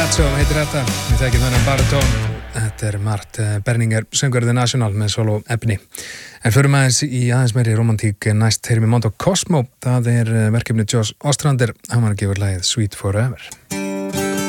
Gazzo heitir þetta, við þekkjum þennan baritón. Þetta Mart Berninger, söngur The National með solo efni. En förum aðeins meiri romantík næst heyrum við Mondo Cosmo. Það verkefni Josh Ostrander, hann var að gefa lagið Sweet Forever.